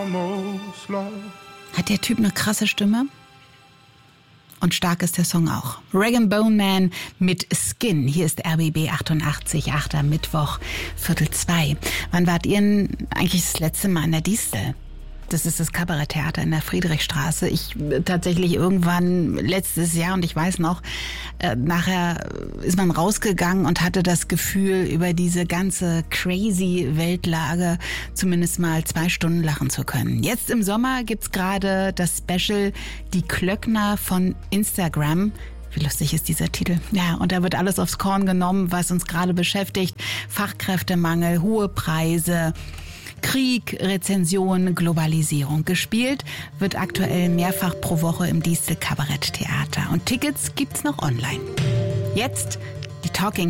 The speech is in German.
Hat der Typ eine krasse Stimme? Und stark ist der Song auch. Rag & Bone Man mit Skin. Hier ist RBB 88, 8. Mittwoch, 1:45. Wann wart ihr eigentlich das letzte Mal in der Distel? Das ist das Kabaretttheater in der Friedrichstraße. Ich tatsächlich irgendwann letztes Jahr, und ich weiß noch, nachher ist man rausgegangen und hatte das Gefühl, über diese ganze crazy Weltlage zumindest mal 2 Stunden lachen zu können. Jetzt im Sommer gibt's gerade das Special Die Klöckner von Instagram. Wie lustig ist dieser Titel. Ja, und da wird alles aufs Korn genommen, was uns gerade beschäftigt. Fachkräftemangel, hohe Preise, Krieg, Rezension, Globalisierung. Gespielt wird aktuell mehrfach pro Woche im Distel Kabaretttheater. Und Tickets gibt's noch online. Jetzt die Talking